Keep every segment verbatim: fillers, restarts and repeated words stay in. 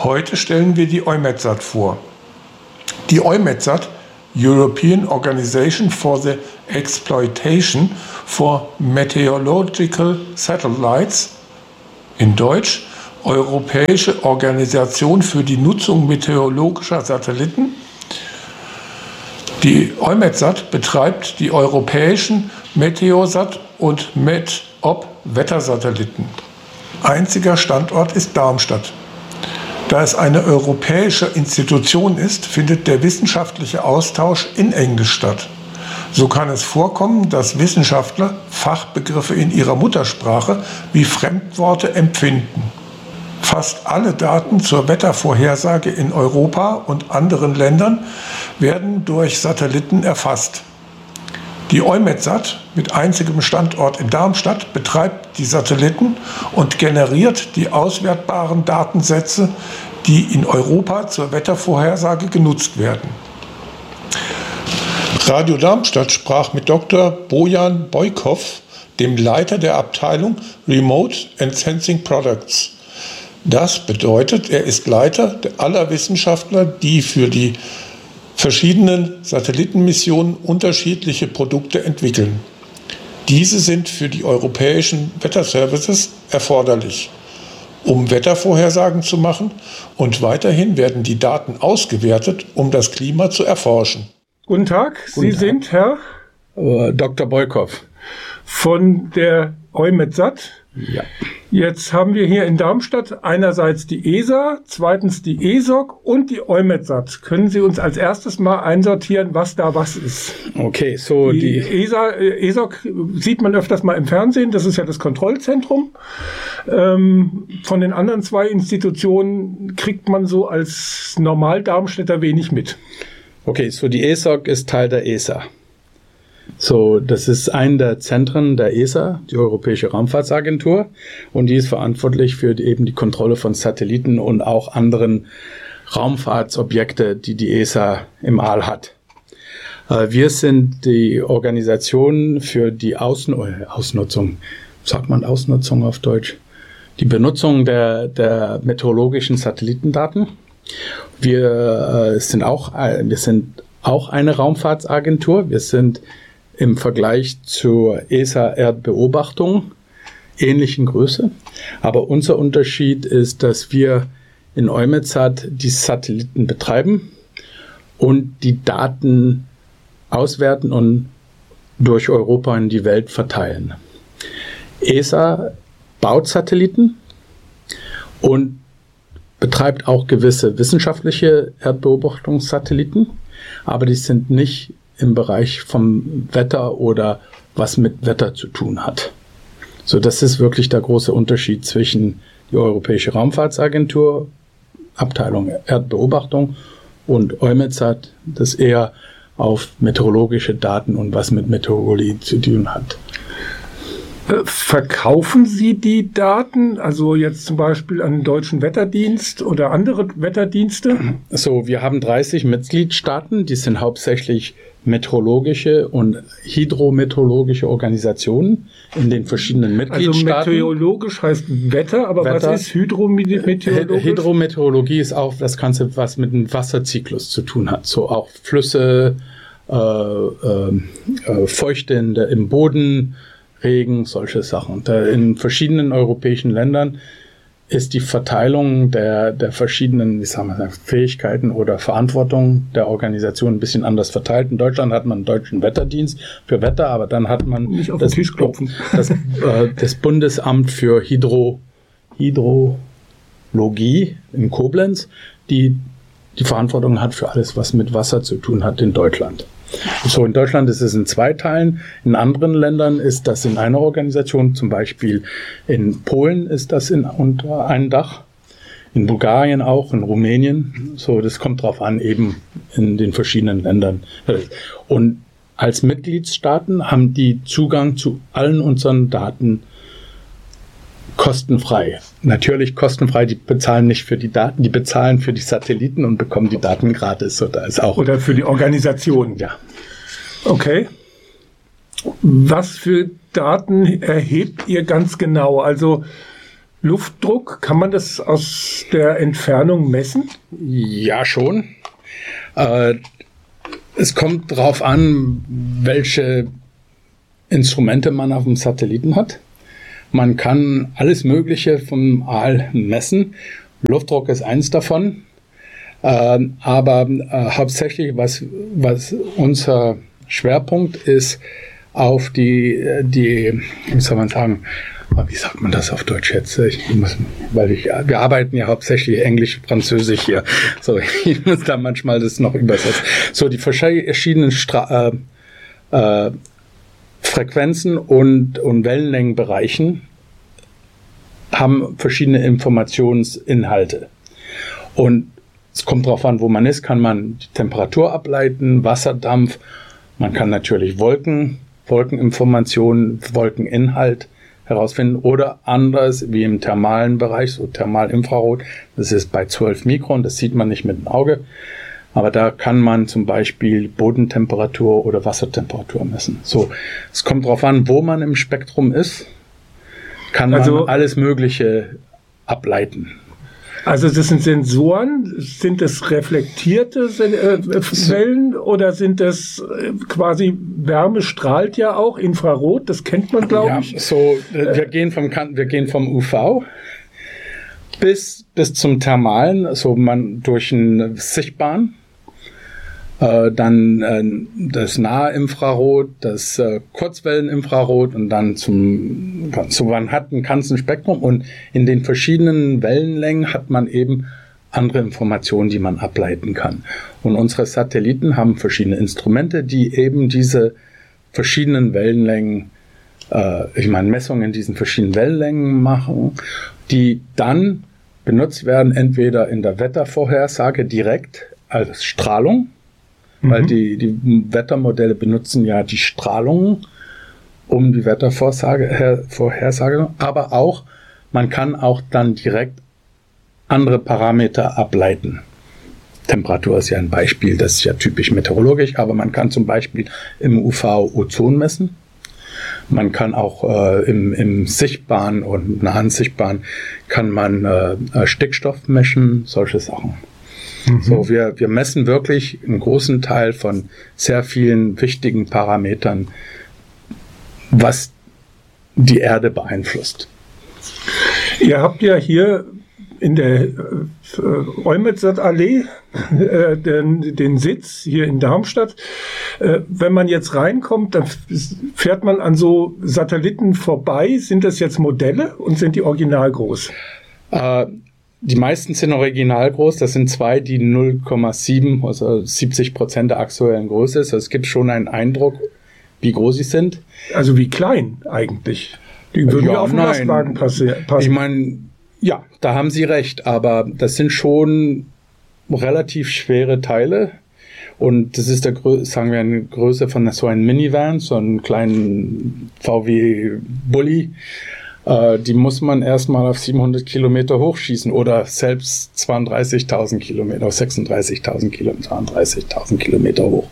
Heute stellen wir die EUMETSAT vor. Die EUMETSAT, European Organization for the Exploitation for Meteorological Satellites, in Deutsch Europäische Organisation für die Nutzung meteorologischer Satelliten. Die EUMETSAT betreibt die europäischen Meteosat und METOP-Wettersatelliten. Einziger Standort ist Darmstadt. Da es eine europäische Institution ist, findet der wissenschaftliche Austausch in Englisch statt. So kann es vorkommen, dass Wissenschaftler Fachbegriffe in ihrer Muttersprache wie Fremdworte empfinden. Fast alle Daten zur Wettervorhersage in Europa und anderen Ländern werden durch Satelliten erfasst. Die EUMETSAT mit einzigem Standort in Darmstadt betreibt die Satelliten und generiert die auswertbaren Datensätze, die in Europa zur Wettervorhersage genutzt werden. Radio Darmstadt sprach mit Doktor Bojan Bojkov, dem Leiter der Abteilung Remote and Sensing Products. Das bedeutet, er ist Leiter aller Wissenschaftler, die für die verschiedenen Satellitenmissionen unterschiedliche Produkte entwickeln. Diese sind für die europäischen Wetterservices erforderlich, um Wettervorhersagen zu machen, und weiterhin werden die Daten ausgewertet, um das Klima zu erforschen. Guten Tag, Sie Guten Tag. sind Herr Uh, Doktor Bojkov. Von der EUMETSAT. Ja. Jetzt haben wir hier in Darmstadt einerseits die E S A, zweitens die E S O C und die EUMETSAT. Können Sie uns als erstes mal einsortieren, was da was ist? Okay, so Die, die, E S A, äh, E S O C sieht man öfters mal im Fernsehen, das ist ja das Kontrollzentrum. Ähm, von den anderen zwei Institutionen kriegt man so als Normal-Darmstädter wenig mit. okay, so die E S O C ist Teil der E S A. So, das ist ein der Zentren der E S A, die Europäische Raumfahrtsagentur, und die ist verantwortlich für die, eben die Kontrolle von Satelliten und auch anderen Raumfahrtsobjekte, die die E S A im All hat. Äh, wir sind die Organisation für die Außen äh, Ausnutzung, sagt man Ausnutzung auf Deutsch, die Benutzung der, der meteorologischen Satellitendaten. Wir äh, sind auch, äh, wir sind auch eine Raumfahrtsagentur. Wir sind im Vergleich zur E S A Erdbeobachtung ähnlichen Größe. Aber unser Unterschied ist, dass wir in EUMETSAT die Satelliten betreiben und die Daten auswerten und durch Europa in die Welt verteilen. E S A baut Satelliten und betreibt auch gewisse wissenschaftliche Erdbeobachtungssatelliten, aber die sind nicht im Bereich vom Wetter oder was mit Wetter zu tun hat. So, das ist wirklich der große Unterschied zwischen die Europäische Raumfahrtsagentur, Abteilung Erdbeobachtung, und EUMETSAT, das eher auf meteorologische Daten und was mit Meteorologie zu tun hat. Verkaufen Sie die Daten, also jetzt zum Beispiel an den Deutschen Wetterdienst oder andere Wetterdienste? So, wir haben dreißig Mitgliedstaaten, die sind hauptsächlich meteorologische und hydrometeorologische Organisationen in den verschiedenen Mitgliedstaaten. Also meteorologisch heißt Wetter, aber Wetter. Was ist hydrometeorologisch? Hydrometeorologie ist auch das Ganze, was mit dem Wasserzyklus zu tun hat. So auch Flüsse, äh, äh, äh, Feuchte in der, im Boden, Regen, solche Sachen. Da in verschiedenen europäischen Ländern ist die Verteilung der, der verschiedenen, wie sagen wir, Fähigkeiten oder Verantwortung der Organisation ein bisschen anders verteilt. In Deutschland hat man einen deutschen Wetterdienst für Wetter, aber dann hat man Nicht auf das, den Tisch klopfen. das, äh, das Bundesamt für Hydro, Hydrologie in Koblenz, die die Verantwortung hat für alles, was mit Wasser zu tun hat in Deutschland. So, in Deutschland ist es in zwei Teilen. In anderen Ländern ist das in einer Organisation. Zum Beispiel in Polen ist das in, unter einem Dach. In Bulgarien auch, in Rumänien. So, das kommt drauf an, eben in den verschiedenen Ländern. Und als Mitgliedstaaten haben die Zugang zu allen unseren Daten kostenfrei. Natürlich kostenfrei, die bezahlen nicht für die Daten, die bezahlen für die Satelliten und bekommen die Daten gratis. So, da ist auch Oder für die Organisation. Ja. Okay. Was für Daten erhebt ihr ganz genau? Also Luftdruck, kann man das aus der Entfernung messen? Ja, schon. Äh, es kommt darauf an, welche Instrumente man auf dem Satelliten hat. Man kann alles Mögliche vom All messen. Luftdruck ist eins davon. Äh, aber äh, hauptsächlich, was, was unser Schwerpunkt ist, auf die, die, wie soll man sagen, wie sagt man das auf Deutsch jetzt? Ich muss, weil ich, wir arbeiten ja hauptsächlich Englisch, Französisch hier. So, ich muss da manchmal das noch übersetzen. So, die verschiedenen Stra- äh, äh, Frequenzen und, und Wellenlängenbereichen haben verschiedene Informationsinhalte. Und es kommt darauf an, wo man ist, kann man die Temperatur ableiten, Wasserdampf, man kann natürlich Wolken, Wolkeninformationen, Wolkeninhalt herausfinden oder anders wie im thermalen Bereich, so Thermalinfrarot, das ist bei zwölf Mikron, das sieht man nicht mit dem Auge, aber da kann man zum Beispiel Bodentemperatur oder Wassertemperatur messen. So, es kommt darauf an, wo man im Spektrum ist, kann man also alles Mögliche ableiten. Also das sind Sensoren, sind das reflektierte äh, Wellen oder sind das äh, quasi, Wärme strahlt ja auch, Infrarot, das kennt man, glaube ja, ich. So, äh, wir, gehen vom, wir gehen vom U V bis, bis zum Thermalen, so man durch einen sichtbaren, äh, dann äh, das nahe Infrarot, das äh, Kurzwelleninfrarot und dann zum, so man hat ein ganzes Spektrum und in den verschiedenen Wellenlängen hat man eben andere Informationen, die man ableiten kann. Und unsere Satelliten haben verschiedene Instrumente, die eben diese verschiedenen Wellenlängen, äh, ich meine Messungen in diesen verschiedenen Wellenlängen machen, die dann benutzt werden, entweder in der Wettervorhersage direkt als Strahlung, weil die, die Wettermodelle benutzen ja die Strahlung, um die Wettervorhersage, Vorhersage, aber auch, man kann auch dann direkt andere Parameter ableiten. Temperatur ist ja ein Beispiel, das ist ja typisch meteorologisch, aber man kann zum Beispiel im U V Ozon messen. Man kann auch äh, im, im sichtbaren und nahen sichtbaren kann man äh, Stickstoff messen, solche Sachen. So, wir, wir messen wirklich einen großen Teil von sehr vielen wichtigen Parametern, was die Erde beeinflusst. Ihr habt ja hier in der äh, Eumetsat-Allee äh, den, den Sitz hier in Darmstadt. Äh, wenn man jetzt reinkommt, dann fährt man an so Satelliten vorbei. Sind das jetzt Modelle und sind die original groß? Äh, Die meisten sind original groß, das sind zwei, die null Komma sieben, also siebzig Prozent der aktuellen Größe ist. Also es gibt schon einen Eindruck, wie groß sie sind. Also wie klein eigentlich. Die würden ja, ja auf den Lastwagen passen. Ich meine, ja, da haben Sie recht, aber das sind schon relativ schwere Teile. Und das ist der Grö- sagen wir eine Größe von so einem Minivan, so einen kleinen V W-Bulli. Die muss man erstmal auf siebenhundert Kilometer hochschießen oder selbst zweiunddreißigtausend Kilometer, sechsunddreißigtausend Kilometer, zweiunddreißigtausend Kilometer hoch.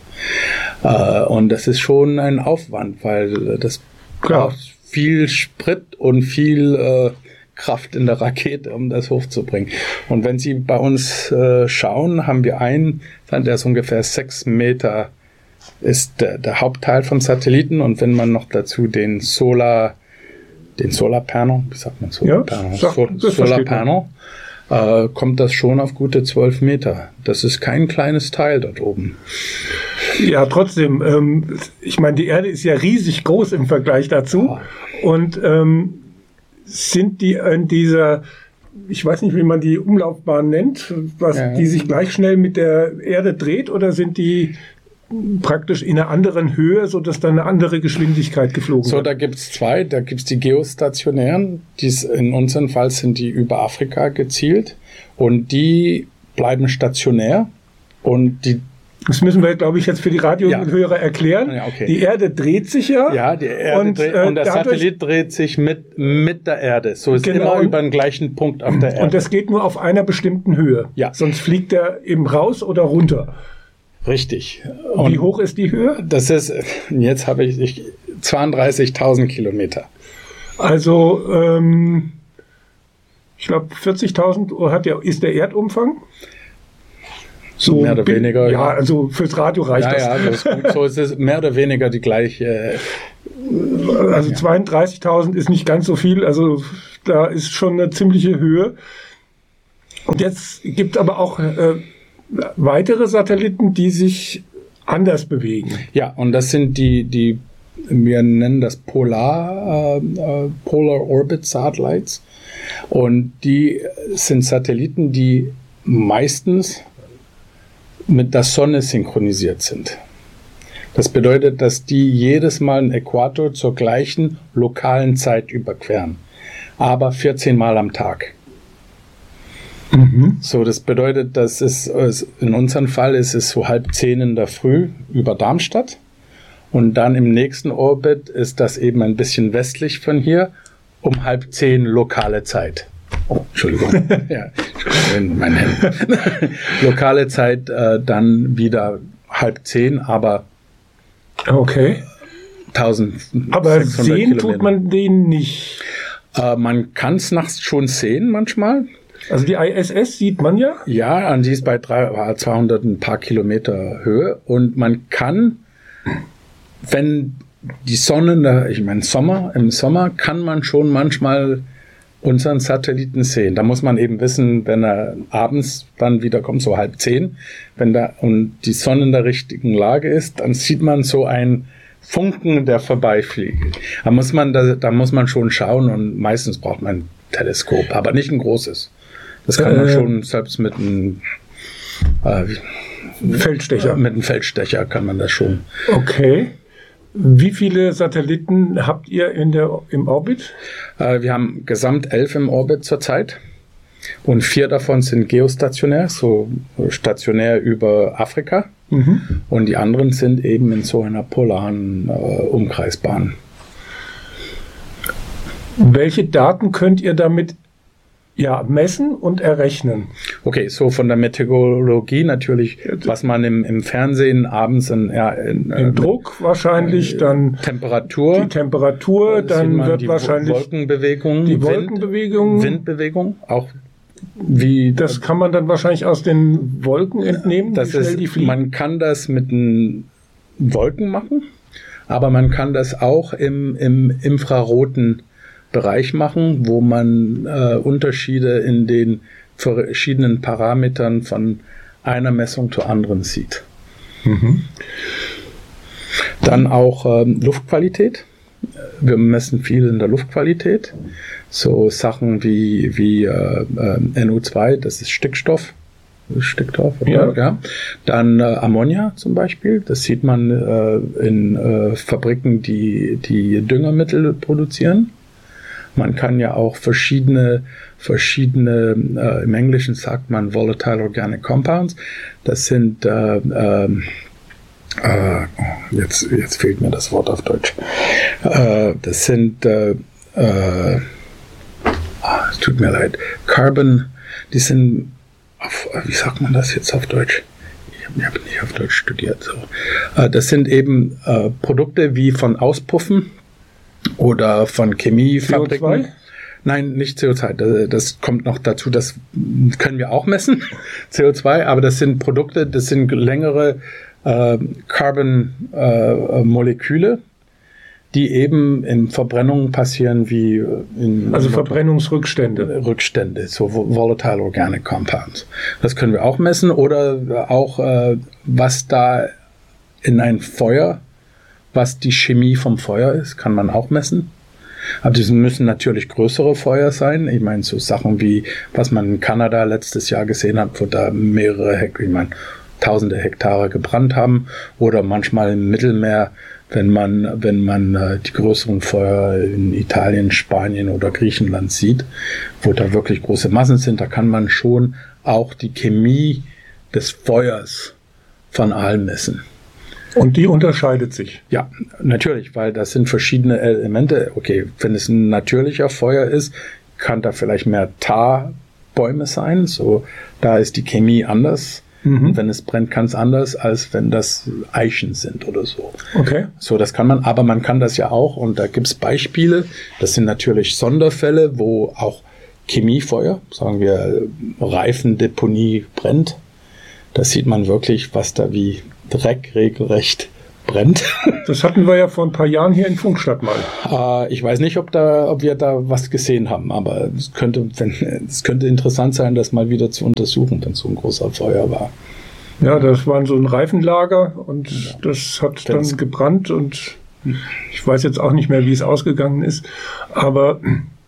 Und das ist schon ein Aufwand, weil das Klar. braucht viel Sprit und viel äh, Kraft in der Rakete, um das hochzubringen. Und wenn Sie bei uns äh, schauen, haben wir einen, der ist ungefähr sechs Meter, ist der, der Hauptteil vom Satelliten. Und wenn man noch dazu den Solar den Solarpanel, wie sagt man Solarpanel? Ja, so, Solarpanel, äh, kommt das schon auf gute zwölf Meter. Das ist kein kleines Teil dort oben. Ja, trotzdem, ähm, ich meine, die Erde ist ja riesig groß im Vergleich dazu. Ja. Und ähm, sind die in dieser, ich weiß nicht, wie man die Umlaufbahn nennt, was ja. die sich gleich schnell mit der Erde dreht, oder sind die praktisch in einer anderen Höhe, sodass dann eine andere Geschwindigkeit geflogen so, wird? So, da gibt es zwei. Da gibt es die geostationären. Die's, in unserem Fall sind die über Afrika gezielt. Und die bleiben stationär. Und die Das müssen wir, glaube ich, jetzt für die Radiohörer ja. erklären. Ja, okay. Die Erde dreht sich ja. Ja, die Erde und, dreht, äh, und der Satellit dreht sich mit, mit der Erde. So ist genau, immer über den gleichen Punkt auf der Erde. Und das geht nur auf einer bestimmten Höhe. Ja. Sonst fliegt er eben raus oder runter. Richtig. Und wie hoch ist die Höhe? Das ist, jetzt habe ich, ich zweiunddreißigtausend Kilometer. Also, ähm, Ich glaube, vierzigtausend hat der, ist der Erdumfang. So mehr oder bin, weniger. Ja, also fürs Radio reicht ja, das. Ja, das ist gut. So ist es mehr oder weniger die gleiche. Also ja. zweiunddreißigtausend ist nicht ganz so viel. Also da ist schon eine ziemliche Höhe. Und jetzt gibt es aber auch äh, weitere Satelliten, die sich anders bewegen. Ja, und das sind die, die wir nennen das Polar, äh, Polar Orbit Satellites. Und die sind Satelliten, die meistens mit der Sonne synchronisiert sind. Das bedeutet, dass die jedes Mal den Äquator zur gleichen lokalen Zeit überqueren, aber vierzehn Mal am Tag. Mhm. So, das bedeutet, dass es in unserem Fall ist es so halb zehn in der Früh über Darmstadt und dann im nächsten Orbit ist das eben ein bisschen westlich von hier um halb zehn lokale Zeit. Oh, Entschuldigung. ja, Entschuldigung, mein Handy. Lokale Zeit äh, dann wieder halb zehn, aber okay. eintausendsechshundert Aber sehen Kilometer. Tut man den nicht? Äh, man kann es nachts schon sehen manchmal. Also die I S S sieht man ja? Ja, und die ist bei zweihundert ein paar Kilometer Höhe und man kann, wenn die Sonne, ich meine Sommer, im Sommer kann man schon manchmal unseren Satelliten sehen. Da muss man eben wissen, wenn er abends dann wieder kommt, so halb zehn, wenn da und die Sonne in der richtigen Lage ist, dann sieht man so einen Funken, der vorbeifliegt. Da muss man, da, da muss man schon schauen und meistens braucht man ein Teleskop, aber nicht ein großes. Das kann man äh, schon selbst mit einem äh, Feldstecher. Mit einem Feldstecher kann man das schon. Okay. Wie viele Satelliten habt ihr in der, im Orbit? Äh, wir haben gesamt elf im Orbit zurzeit und vier davon sind geostationär, so stationär über Afrika. Mhm. Und die anderen sind eben in so einer polaren äh, Umkreisbahn. Welche Daten könnt ihr damit ja, messen und errechnen? Okay, so von der Meteorologie natürlich, was man im, im Fernsehen abends in, ja, in, den äh, Druck wahrscheinlich, äh, dann Temperatur, die Temperatur, dann wird die wahrscheinlich Wolkenbewegung, die Wolkenbewegung, Wind, Windbewegung, auch wie das kann man dann wahrscheinlich aus den Wolken entnehmen. Das ist, die man kann das mit den Wolken machen, aber man kann das auch im, im infraroten Bereich machen, wo man äh, Unterschiede in den verschiedenen Parametern von einer Messung zur anderen sieht. Mhm. Dann auch ähm, Luftqualität. Wir messen viel in der Luftqualität. So Sachen wie, wie äh, äh, N O zwei, das ist Stickstoff. Stickstoff, ja. ja. Dann äh, Ammonia zum Beispiel. Das sieht man äh, in äh, Fabriken, die, die Düngermittel produzieren. Man kann ja auch verschiedene, verschiedene äh, im Englischen sagt man Volatile Organic Compounds. Das sind, äh, äh, äh, jetzt, jetzt fehlt mir das Wort auf Deutsch. Äh, das sind, äh, äh, es tut mir leid, Carbon, die sind, auf, wie sagt man das jetzt auf Deutsch? Ich habe nicht auf Deutsch studiert. So. Äh, das sind eben äh, Produkte wie von Auspuffen oder von Chemiefabriken. C O zwei? Nein, nicht C O zwei. Das, das kommt noch dazu, das können wir auch messen, C O zwei, aber das sind Produkte, das sind längere äh, Carbon-Moleküle, äh, die eben in Verbrennungen passieren wie in... Also Verbrennungsrückstände. Rückstände, so Volatile Organic Compounds. Das können wir auch messen oder auch, äh, was da in ein Feuer, was die Chemie vom Feuer ist, kann man auch messen. Aber diese müssen natürlich größere Feuer sein. Ich meine, so Sachen wie, was man in Kanada letztes Jahr gesehen hat, wo da mehrere Hektar, ich meine, tausende Hektare gebrannt haben. Oder manchmal im Mittelmeer, wenn man, wenn man äh, die größeren Feuer in Italien, Spanien oder Griechenland sieht, wo da wirklich große Massen sind, da kann man schon auch die Chemie des Feuers von Aal messen. Und die unterscheidet sich? Ja, natürlich, weil das sind verschiedene Elemente. Okay, wenn es ein natürlicher Feuer ist, kann da vielleicht mehr Tarbäume sein. So, da ist die Chemie anders. Mhm. Und wenn es brennt, kann es anders, als wenn das Eichen sind oder so. Okay. So, das kann man, aber man kann das ja auch, und da gibt es Beispiele. Das sind natürlich Sonderfälle, wo auch Chemiefeuer, sagen wir Reifendeponie brennt. Da sieht man wirklich, was da wie Dreck regelrecht brennt. Das hatten wir ja vor ein paar Jahren hier in Pfungstadt mal. Äh, ich weiß nicht, ob, da, ob wir da was gesehen haben, aber es könnte, wenn, es könnte interessant sein, das mal wieder zu untersuchen, wenn so ein großer Feuer war. Ja, das war so ein Reifenlager und ja. das hat dann Wenn's gebrannt und ich weiß jetzt auch nicht mehr, wie es ausgegangen ist, aber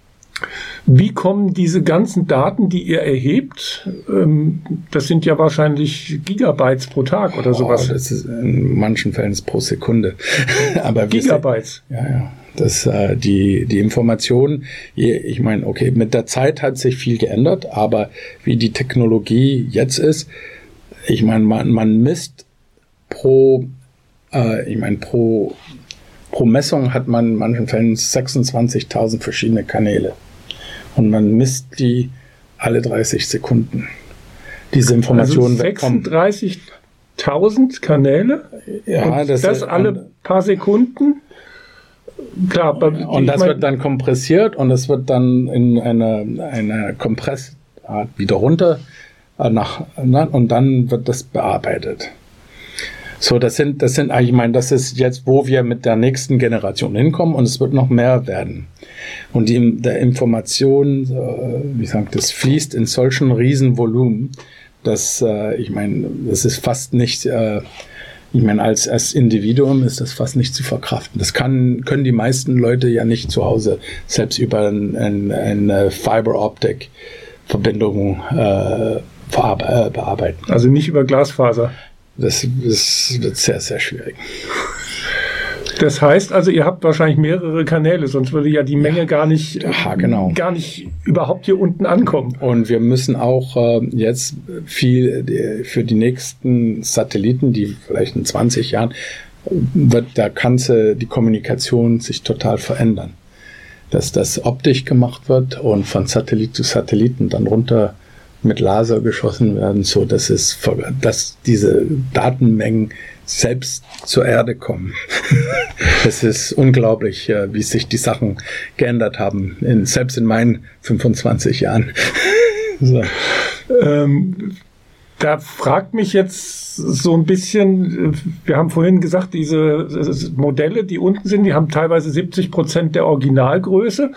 wie kommen diese ganzen Daten, die ihr erhebt, ähm, das sind ja wahrscheinlich Gigabytes pro Tag oder sowas. Oh, das ist in manchen Fällen ist pro Sekunde. Aber Gigabytes? Ja, ja. Das, äh, die, die Information, ich meine, okay, mit der Zeit hat sich viel geändert, aber wie die Technologie jetzt ist, ich meine, man, man misst pro, äh, ich meine, pro, pro Messung hat man in manchen Fällen sechsundzwanzigtausend verschiedene Kanäle. Und man misst die alle dreißig Sekunden. Diese Informationen also sechsunddreißigtausend Kanäle? Ja, und das, das alle und, paar Sekunden? Klar, aber und das wird dann kompressiert und das wird dann in einer eine Kompressart wieder runter nach, und dann wird das bearbeitet. So, das sind, das sind, ich meine, das ist jetzt, wo wir mit der nächsten Generation hinkommen und es wird noch mehr werden. Und die, der Information, wie sagt das, fließt in solchen Riesenvolumen, dass, ich meine, das ist fast nicht, ich meine, als, als Individuum ist das fast nicht zu verkraften. Das kann, können die meisten Leute ja nicht zu Hause selbst über ein, ein, eine Fiber-Optic-Verbindung äh, bearbeiten. Also nicht über Glasfaser. Das, das wird sehr, sehr schwierig. Das heißt also, ihr habt wahrscheinlich mehrere Kanäle, sonst würde ja die Menge ja, gar nicht, ja, genau. gar nicht überhaupt hier unten ankommen. Und wir müssen auch äh, jetzt viel die, für die nächsten Satelliten, die vielleicht in zwanzig Jahren, wird da ganze die Kommunikation sich total verändern. Dass das optisch gemacht wird und von Satellit zu Satelliten dann runter mit Laser geschossen werden, so dass es, dass diese Datenmengen selbst zur Erde kommen. Es ist unglaublich, wie sich die Sachen geändert haben, in, selbst in meinen fünfundzwanzig Jahren. So. Ähm, da fragt mich jetzt so ein bisschen, wir haben vorhin gesagt, diese Modelle, die unten sind, die haben teilweise siebzig Prozent der Originalgröße.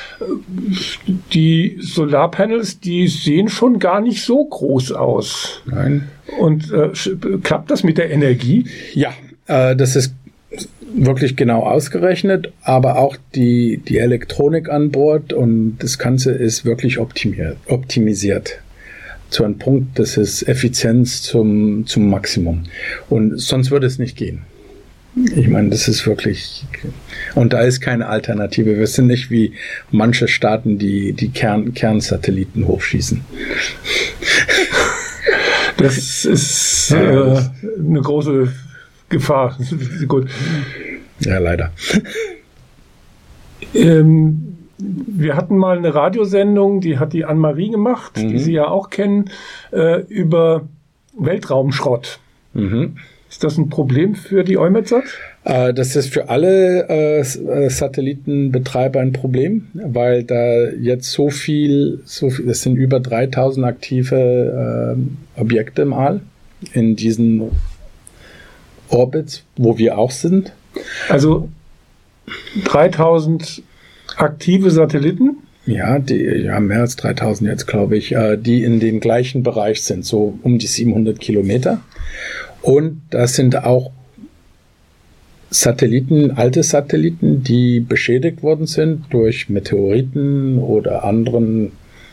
Die Solarpanels, die sehen schon gar nicht so groß aus. Nein. Und äh, klappt das mit der Energie? Ja, äh, das ist wirklich genau ausgerechnet, aber auch die, die Elektronik an Bord und das Ganze ist wirklich optimiert, optimisiert. Zu einem Punkt, das ist Effizienz zum, zum Maximum. Und sonst würde es nicht gehen. Ich meine, das ist wirklich, und da ist keine Alternative. Wir sind nicht wie manche Staaten, die die Kern, Kernsatelliten hochschießen. Das ist äh, eine große Gefahr. Gut. Ja, leider. Ähm, wir hatten mal eine Radiosendung, die hat die Anne-Marie gemacht, mhm. die Sie ja auch kennen, äh, über Weltraumschrott. Mhm. Ist das ein Problem für die EUMETSAT? Äh, das ist für alle äh, Satellitenbetreiber ein Problem, weil da jetzt so viel, so viel, das sind über dreitausend aktive äh, Objekte im All in diesen Orbits, wo wir auch sind. Also dreitausend aktive Satelliten? Ja, die ja, mehr als dreitausend jetzt, glaube ich, äh, die in dem gleichen Bereich sind, so um die siebenhundert Kilometer. Und das sind auch Satelliten, alte Satelliten, die beschädigt worden sind durch Meteoriten oder anderen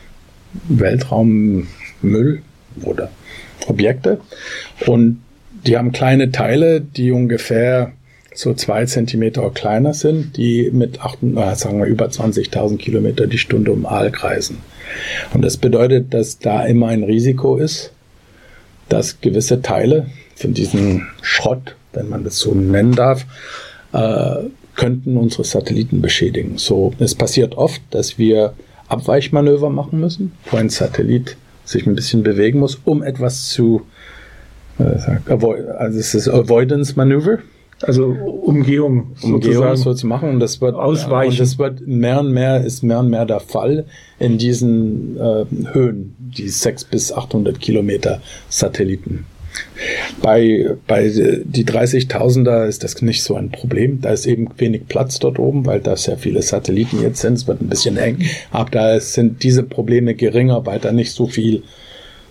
Weltraummüll oder Objekte. Und die haben kleine Teile, die ungefähr so zwei Zentimeter kleiner sind, die mit acht, sagen wir, über zwanzigtausend Kilometer die Stunde um Aal kreisen. Und das bedeutet, dass da immer ein Risiko ist, dass gewisse Teile von diesem Schrott, wenn man das so nennen darf, äh, könnten unsere Satelliten beschädigen. So, es passiert oft, dass wir Abweichmanöver machen müssen, wo ein Satellit sich ein bisschen bewegen muss, um etwas zu, äh, also es ist Avoidance Manöver. Also Umgehung, Umgehung so zu machen. Und das wird ausweichen. Und das wird mehr und mehr, ist mehr und mehr der Fall in diesen äh, Höhen, die sechshundert bis achthundert Kilometer Satelliten. Bei, bei die dreißigtausender ist das nicht so ein Problem. Da ist eben wenig Platz dort oben, weil da sehr viele Satelliten jetzt sind. Es wird ein bisschen eng. Aber da sind diese Probleme geringer, weil da nicht so viel